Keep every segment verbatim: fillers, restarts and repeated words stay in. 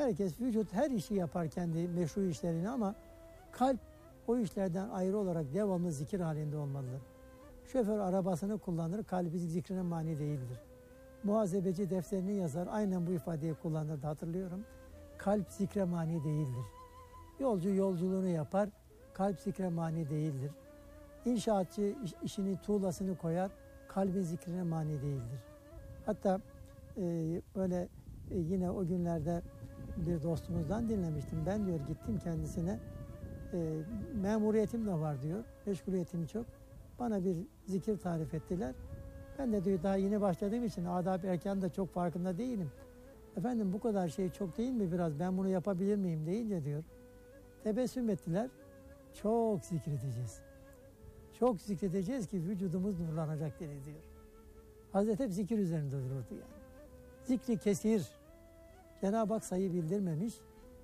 Herkes, vücut her işi yapar kendi meşru işlerini ama kalp o işlerden ayrı olarak devamlı zikir halinde olmalıdır. Şoför arabasını kullanır, kalbi zikrine mani değildir. Muhasebeci defterini yazar, aynen bu ifadeyi kullanırdı, hatırlıyorum. Kalp zikre mani değildir. Yolcu yolculuğunu yapar, kalp zikre mani değildir. İnşaatçı işini, tuğlasını koyar, kalbin zikrine mani değildir. Hatta e, böyle e, yine o günlerde bir dostumuzdan dinlemiştim. Ben diyor gittim kendisine, e, memuriyetim de var diyor, meşguliyetim çok. Bana bir zikir tarif ettiler. Ben de diyor daha yeni başladığım için adab-ı erkan da çok farkında değilim. Efendim bu kadar şey çok değil mi biraz, ben bunu yapabilir miyim deyince diyor. Tebessüm ettiler. Çok zikredeceğiz. Çok zikredeceğiz ki vücudumuz nurlanacak dedi diyor. Hazreti hep zikir üzerinde dururdu yani. Zikri kesir. Cenab-ı Hak sayı bildirmemiş.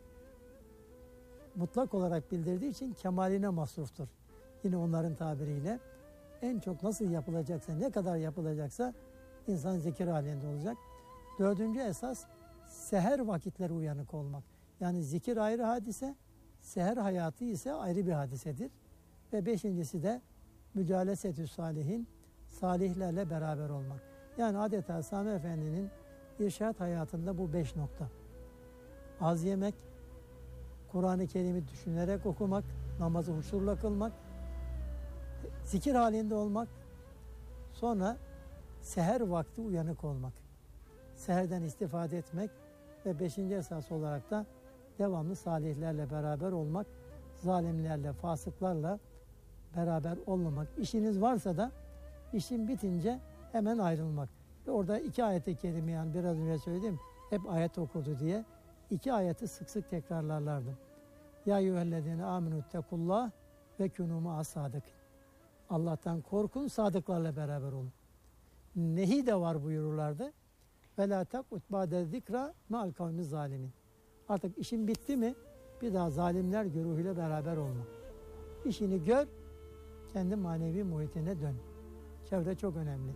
Mutlak olarak bildirdiği için kemaline masruftur. Yine onların tabiriyle en çok nasıl yapılacaksa, ne kadar yapılacaksa insan zikir halinde olacak. Dördüncü esas seher vakitleri uyanık olmak. Yani zikir ayrı hadise, seher hayatı ise ayrı bir hadisedir. Ve beşincisi de mücalesetü salihin, salihlerle beraber olmak. Yani adeta Sami Efendi'nin irşad hayatında bu beş nokta. Az yemek, Kur'an-ı Kerim'i düşünerek okumak, namazı huşurla kılmak, zikir halinde olmak, sonra seher vakti uyanık olmak. Seherden istifade etmek ve beşinci esas olarak da devamlı salihlerle beraber olmak, zalimlerle, fasıklarla beraber olmamak. İşiniz varsa da işin bitince hemen ayrılmak. Ve orada iki ayet-i kerime, yani biraz önce söyledim, hep ayet okurdu diye iki ayeti sık sık tekrarlarlardı. Ya eyyühellezine amenüttekullah ve kûnû ma'as-sâdık. Allah'tan korkun, sadıklarla beraber olun. Nehi de var buyururlardı. Ve lâ tek'ud ba'de zikra me'al kavmi zalimin. Artık işin bitti mi bir daha zalimler güruhuyla beraber olma. İşini gör, kendi manevi muhitine dön. Çevre çok önemli.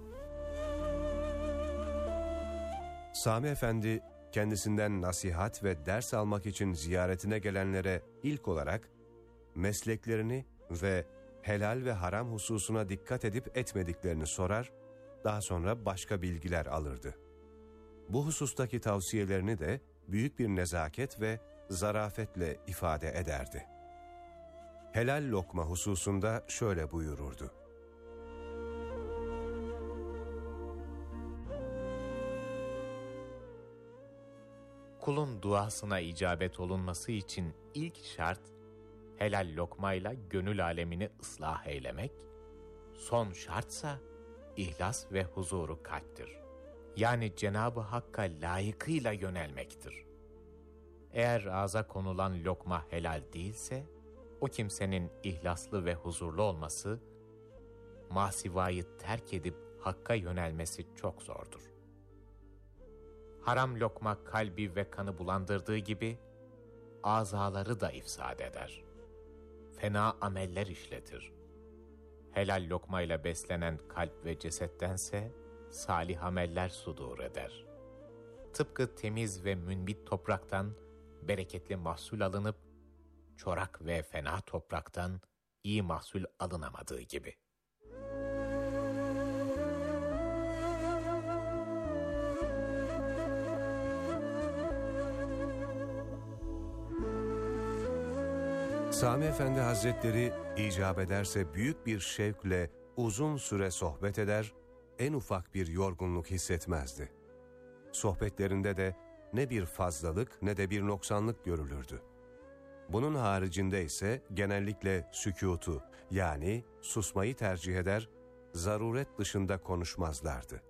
Sami Efendi kendisinden nasihat ve ders almak için ziyaretine gelenlere ilk olarak mesleklerini ve helal ve haram hususuna dikkat edip etmediklerini sorar, daha sonra başka bilgiler alırdı. Bu husustaki tavsiyelerini de büyük bir nezaket ve zarafetle ifade ederdi. Helal lokma hususunda şöyle buyururdu. Kulun duasına icabet olunması için ilk şart, helal lokmayla gönül alemini ıslah eylemek, son şartsa ihlas ve huzuru kalptir. Yani Cenab-ı Hakk'a layıkıyla yönelmektir. Eğer ağza konulan lokma helal değilse, o kimsenin ihlaslı ve huzurlu olması, masivayı terk edip Hakk'a yönelmesi çok zordur. Haram lokma kalbi ve kanı bulandırdığı gibi, azaları da ifsad eder. Fena ameller işletir. Helal lokmayla beslenen kalp ve cesettense, salih ameller sudur eder. Tıpkı temiz ve münbit topraktan bereketli mahsul alınıp, çorak ve fena topraktan iyi mahsul alınamadığı gibi. Sami Efendi Hazretleri icap ederse büyük bir şevkle uzun süre sohbet eder, en ufak bir yorgunluk hissetmezdi. Sohbetlerinde de ne bir fazlalık ne de bir noksanlık görülürdü. Bunun haricinde ise genellikle sükûtu, yani susmayı tercih eder, zaruret dışında konuşmazlardı.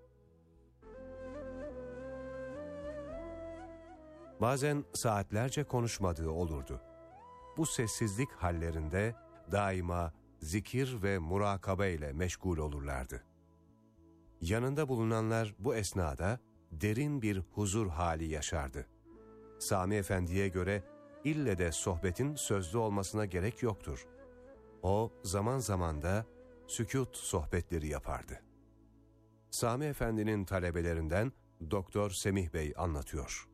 Bazen saatlerce konuşmadığı olurdu. Bu sessizlik hallerinde daima zikir ve murakabe ile meşgul olurlardı. Yanında bulunanlar bu esnada derin bir huzur hali yaşardı. Sami Efendi'ye göre ille de sohbetin sözlü olmasına gerek yoktur. O zaman zaman da sükût sohbetleri yapardı. Sami Efendi'nin talebelerinden Doktor Semih Bey anlatıyor.